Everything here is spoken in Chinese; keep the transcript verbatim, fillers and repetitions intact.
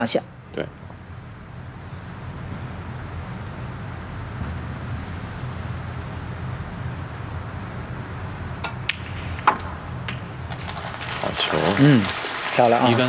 下。 对。好球。 嗯，漂亮啊。